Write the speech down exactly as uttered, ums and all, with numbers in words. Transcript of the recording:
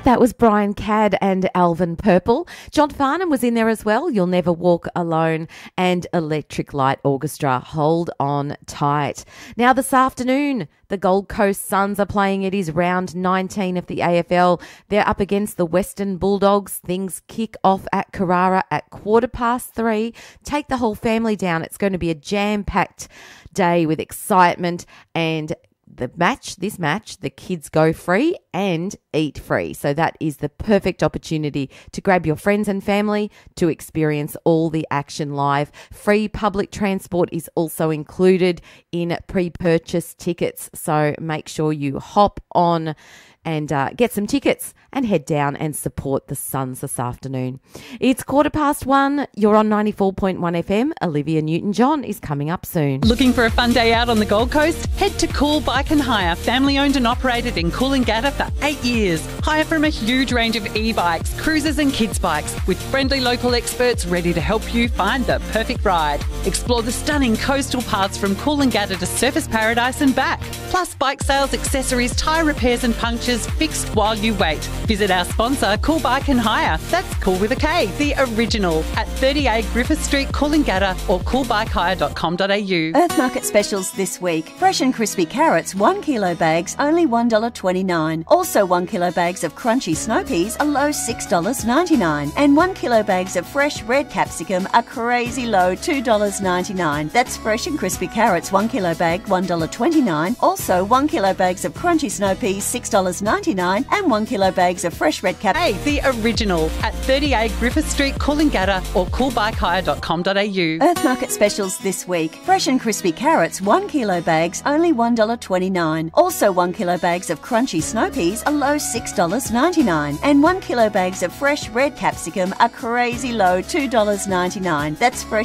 That was Brian Cadd and Alvin Purple. John Farnham was in there as well. You'll Never Walk Alone and Electric Light Orchestra. Hold on tight. Now this afternoon, the Gold Coast Suns are playing. It is round nineteen of the A F L. They're up against the Western Bulldogs. Things kick off at Carrara at quarter past three. Take the whole family down. It's going to be a jam-packed day with excitement and the match, this match, the kids go free and eat free. So that is the perfect opportunity to grab your friends and family to experience all the action live. Free public transport is also included in pre-purchase tickets. So make sure you hop on and uh, get some tickets and head down and support the Suns this afternoon. It's quarter past one. You're on ninety-four point one F M. Olivia Newton-John is coming up soon. Looking for a fun day out on the Gold Coast? Head to Cool Bike and Hire, family owned and operated in Coolangatta for eight years. Hire from a huge range of e-bikes, cruisers and kids bikes with friendly local experts ready to help you find the perfect ride. Explore the stunning coastal paths from Coolangatta to Surfers Paradise and back. Plus bike sales, accessories, tyre repairs and punctures fixed while you wait. Visit our sponsor, Cool Bike and Hire. That's cool with a K, the original, at thirty-eight Griffith Street, Coolangatta, or cool bike hire dot com dot a u. Earth Market specials this week. Fresh and crispy carrots, one kilo bags, only one dollar twenty-nine. Also one kilo bags of crunchy snow peas, a low six dollars ninety-nine. And one kilo bags of fresh red capsicum, a crazy low two dollars ninety-nine. That's fresh and crispy carrots, one kilo bag, one dollar twenty-nine. Also one kilo bags of crunchy snow peas, six dollars ninety-nine. And one kilo bags of fresh red cap. Hey, the original, at thirty-eight Griffith Street, Coolangatta, or cool bike hire dot com dot a u. Earth Market specials this week. Fresh and crispy carrots, one kilo bags, only one dollar twenty-nine. Also one kilo bags of crunchy snow peas, a low six dollars ninety-nine. And one kilo bags of fresh red capsicum, a crazy low two dollars ninety-nine. That's fresh